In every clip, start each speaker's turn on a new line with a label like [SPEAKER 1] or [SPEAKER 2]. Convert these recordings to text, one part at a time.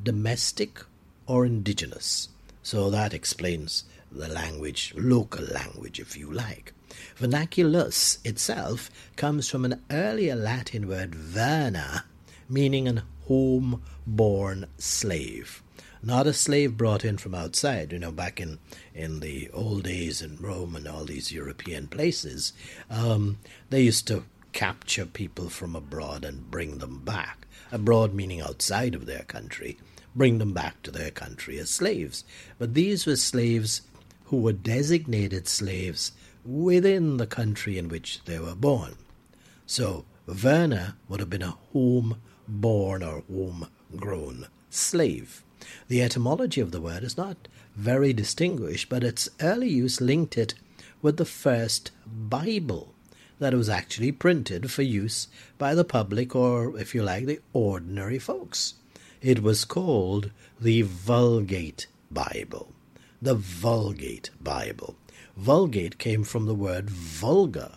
[SPEAKER 1] domestic or indigenous. So that explains the language, local language, if you like. Vernaculus itself comes from an earlier Latin word verna, meaning an home-born slave. Not a slave brought in from outside. Back in the old days in Rome and all these European places, they used to capture people from abroad and bring them back. Abroad meaning outside of their country, bring them back to their country as slaves. But these were slaves who were designated slaves within the country in which they were born. So verna would have been a home-born or home-grown slave. The etymology of the word is not very distinguished, but its early use linked it with the first Bible that was actually printed for use by the public, or, if you like, the ordinary folks. It was called the Vulgate Bible. The Vulgate Bible. Vulgate came from the word vulgar.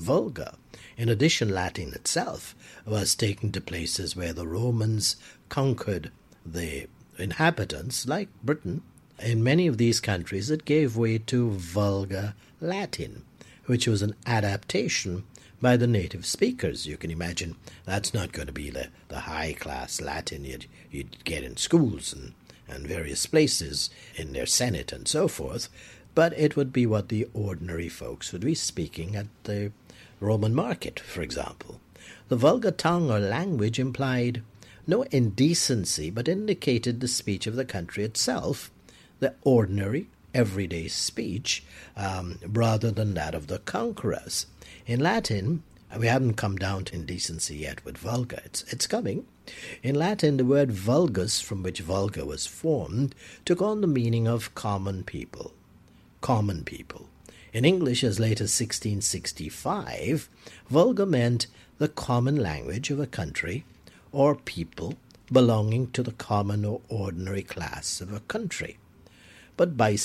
[SPEAKER 1] In addition, Latin itself was taken to places where the Romans conquered the inhabitants, like Britain. In many of these countries, it gave way to Vulgar Latin, which was an adaptation by the native speakers. You can imagine that's not going to be the high-class Latin you'd get in schools and various places in their Senate and so forth, but it would be what the ordinary folks would be speaking at the Roman market, for example. The vulgar tongue or language implied no indecency, but indicated the speech of the country itself, the ordinary, everyday speech, rather than that of the conquerors. In Latin, we haven't come down to indecency yet with vulgar. It's coming. In Latin, the word vulgus, from which vulgar was formed, took on the meaning of common people. Common people. In English, as late as 1665, vulgar meant the common language of a country or people belonging to the common or ordinary class of a country. But by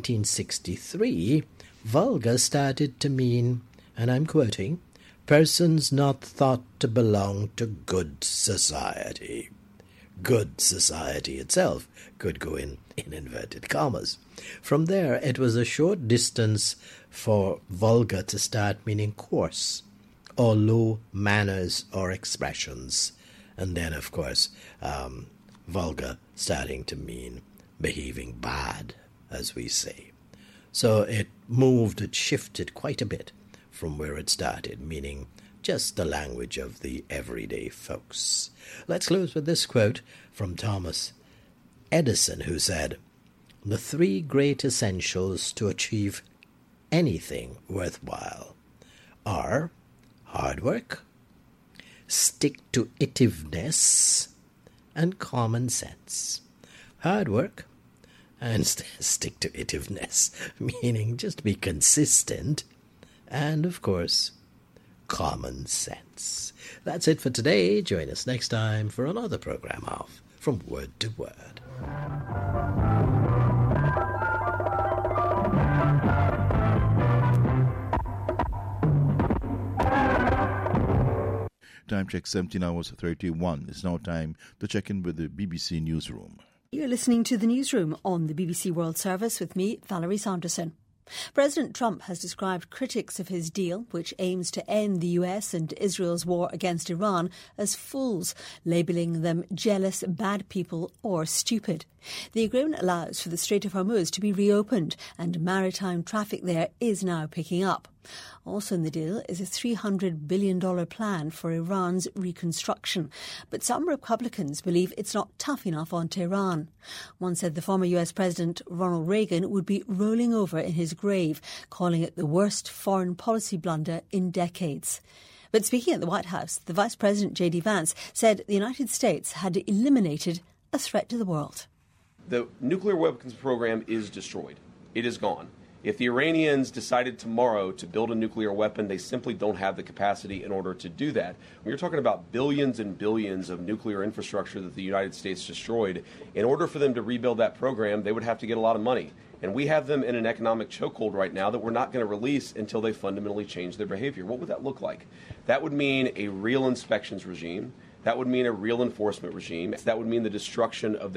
[SPEAKER 1] 1763, vulgar started to mean, and I'm quoting, persons not thought to belong to good society. Good society itself could go in inverted commas. From there, it was a short distance for vulgar to start meaning coarse or low manners or expressions. And then, of course, vulgar starting to mean behaving bad, as we say. So it shifted quite a bit from where it started, meaning just the language of the everyday folks. Let's close with this quote from Thomas Edison, who said, "The three great essentials to achieve anything worthwhile are hard work, stick-to-itiveness, and common sense." Hard work and stick-to-itiveness, meaning just be consistent, and, of course, common sense. That's it for today. Join us next time for another program of From Word to Word.
[SPEAKER 2] Time check 17 hours 31. It's now time to check in with the BBC Newsroom.
[SPEAKER 3] You're listening to the Newsroom on the BBC World Service with me, Valerie Sanderson. President Trump has described critics of his deal, which aims to end the US and Israel's war against Iran, as fools, labelling them jealous, bad people or stupid. The agreement allows for the Strait of Hormuz to be reopened, and maritime traffic there is now picking up. Also in the deal is a $300 billion plan for Iran's reconstruction. But some Republicans believe it's not tough enough on Tehran. One said the former US President Ronald Reagan would be rolling over in his grave, calling it the worst foreign policy blunder in decades. But speaking at the White House, the Vice President J.D. Vance said the United States had eliminated a threat to the world.
[SPEAKER 4] The nuclear weapons program is destroyed. It is gone. If the Iranians decided tomorrow to build a nuclear weapon, they simply don't have the capacity in order to do that. When you're talking about billions and billions of nuclear infrastructure that the United States destroyed, in order for them to rebuild that program, they would have to get a lot of money. And we have them in an economic chokehold right now that we're not going to release until they fundamentally change their behavior. What would that look like? That would mean a real inspections regime. That would mean a real enforcement regime. That would mean the destruction of